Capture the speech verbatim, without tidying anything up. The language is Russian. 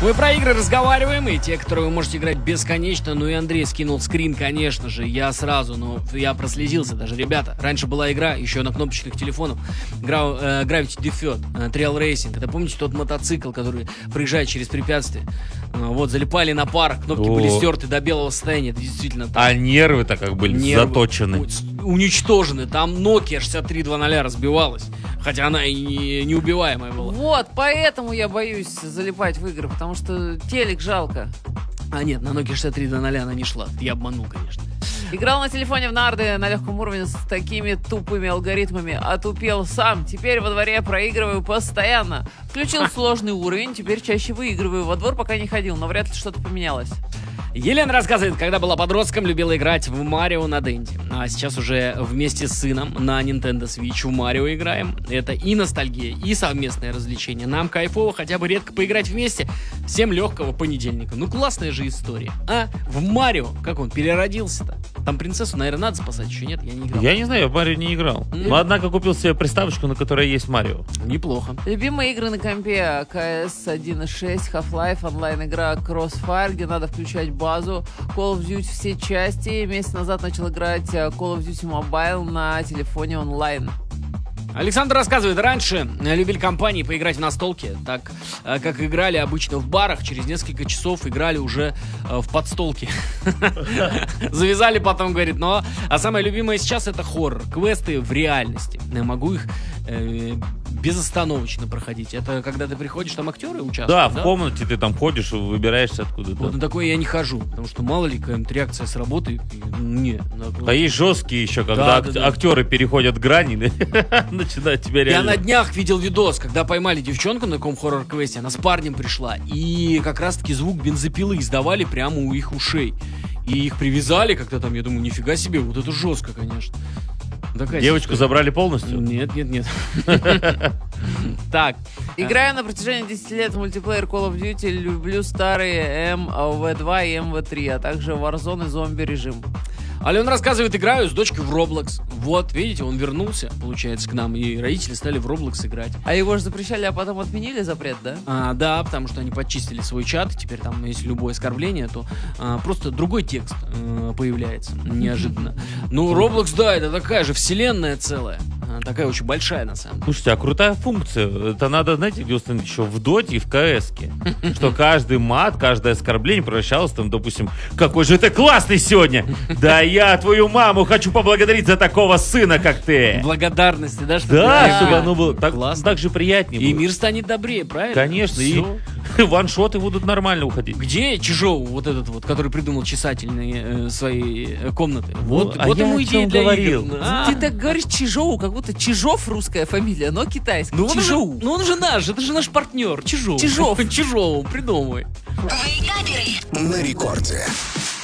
Мы про игры разговариваем, и те, которые вы можете играть бесконечно. Ну и Андрей скинул скрин, конечно же, я сразу, но я прослезился даже, ребята. Раньше была игра, еще на кнопочных телефонах, Gra- э, Gravity Defeat, э, Trail Racing. Это помните тот мотоцикл, который проезжает через препятствия? Э, вот, залипали на пар, кнопки О. были стерты до белого состояния, это действительно так. А нервы-то как были Нервы заточены. у- уничтожены, там Nokia шестьдесят три два ноль разбивалась, хотя она и не, неубиваемая была. Вот, поэтому я боюсь залипать в игры, потому что телек жалко. А нет, на Nokia шестьдесят три два ноль она не шла, я обманул, конечно. Играл на телефоне в нарды на легком уровне с такими тупыми алгоритмами. Отупел сам. Теперь во дворе проигрываю постоянно. Включил сложный уровень, теперь чаще выигрываю. Во двор пока не ходил, но вряд ли что-то поменялось. Елена рассказывает, когда была подростком, любила играть в Марио на Денде. А сейчас уже вместе с сыном на Nintendo Switch в Марио играем. Это и ностальгия, и совместное развлечение. Нам кайфово хотя бы редко поиграть вместе. Всем легкого понедельника. Ну классная же история. А в Марио, как он переродился-то? Там принцессу, наверное, надо спасать, еще нет? Я не играл. Я не знаю, я в Марио не играл. Нет? Но однако купил себе приставочку, на которой есть Марио. Неплохо. Любимые игры на компе: кэ эс один и шесть, Half-Life, онлайн-игра Crossfire, где надо включать базу, Call of Duty все части. Месяц назад начал играть Call of Duty Mobile на телефоне онлайн. Александр рассказывает, раньше любили компании поиграть в настолки, так э, как играли обычно в барах, через несколько часов играли уже э, в подстолки. Завязали потом, говорит, но а самое любимое сейчас это хоррор, квесты в реальности. Я могу их э, безостановочно проходить. Это когда ты приходишь, там актеры участвуют, Да, да? в комнате ты там ходишь, выбираешься откуда-то. Вот на такое я не хожу, потому что мало ли какая-нибудь реакция сработает. и, ну, Не, надо- А есть жесткие еще, когда Да, ак- да, да. актеры переходят грани, начинают тебя Я реально... на днях видел видос, когда поймали девчонку на таком хоррор-квесте, она с парнем пришла, и как раз-таки звук бензопилы издавали прямо у их ушей. И их привязали как-то там, я думаю, нифига себе, вот это жестко, конечно. Такая Девочку история. забрали полностью? Нет, нет, нет. Так. Играю на протяжении десяти лет в мультиплеер Call of Duty. Люблю старые эм вэ два и эм вэ три, а также Warzone и зомби режим. Алена рассказывает, играю с дочкой в Roblox. Вот, видите, он вернулся, получается, к нам, и родители стали в Roblox играть. А его же запрещали, а потом отменили запрет, да? А, да, потому что они почистили свой чат, теперь там, если любое оскорбление, то а, просто другой текст а, появляется неожиданно. Ну, Roblox, да, это такая же вселенная целая, а, такая очень большая на самом деле. Слушайте, а крутая функция. Это надо, знаете, где установить еще в доте и в КСке. Что каждый мат, каждое оскорбление превращалось там, допустим, какой же ты классный сегодня! Да я твою маму хочу поблагодарить за такого сына, как ты! Благодарности, да, что Да, ты- чтобы оно было так, Классно. так же приятнее И было. мир станет добрее, правильно? Конечно, Всё. и ваншоты будут нормально уходить. Где Чижоу, вот этот вот, который придумал чесательные э, свои э, комнаты? Вот, а вот я ему о идея чем для говорил. игр. А. Ты так говоришь Чижоу, как будто Чижов русская фамилия, но китайская. Ну он, же, Чижоу. ну он же наш, это же наш партнер, Чижоу. Чижов. Чижоу, придумай. На рекорде.